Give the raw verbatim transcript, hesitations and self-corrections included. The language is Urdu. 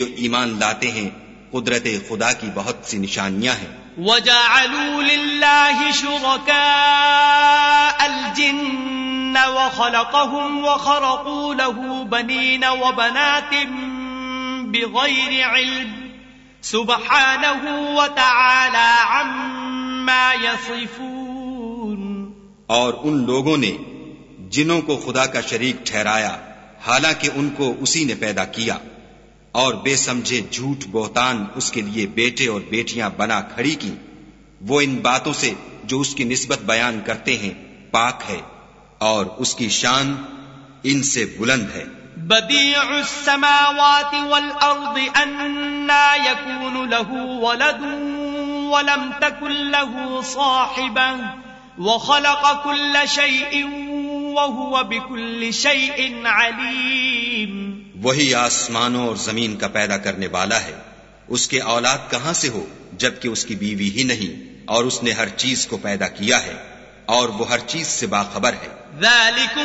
جو ایمان لاتے ہیں قدرت خدا کی بہت سی نشانیاں ہیں. وَجَعَلُوا لِلَّهِ شُرَكَاءَ الْجِنَّ وَخَلَقَهُمْ وَخَرَقُوا لَهُ بَنِينَ وَبَنَاتٍ بِغَيْرِ عِلْمٍ سُبْحَانَهُ وَتَعَالَى عَمَّا يَصِفُونَ. اور ان لوگوں نے جنوں کو خدا کا شریک ٹھہرایا حالانکہ ان کو اسی نے پیدا کیا، اور بے سمجھے جھوٹ بہتان اس کے لیے بیٹے اور بیٹیاں بنا کھڑی کی. وہ ان باتوں سے جو اس کی نسبت بیان کرتے ہیں پاک ہے، اور اس کی شان ان سے بلند ہے. بديع السماوات والأرض أنى يكون له ولد ولم تكن له صاحبة وخلق كل شيء وهو بكل شيء عليم. وہی آسمانوں اور زمین کا پیدا کرنے والا ہے، اس کے اولاد کہاں سے ہو جبکہ اس کی بیوی ہی نہیں، اور اس نے ہر چیز کو پیدا کیا ہے اور وہ ہر چیز سے باخبر ہے. ذلك